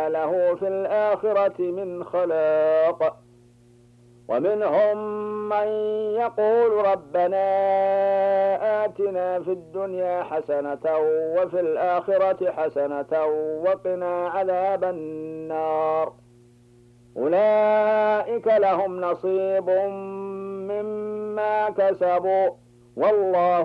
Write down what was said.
ما له في الآخرة من خلاق. ومنهم من يقول ربنا آتنا في الدنيا حسنة وفي الآخرة حسنة وقنا عذاب النار. أولئك لهم نصيب مما كسبوا والله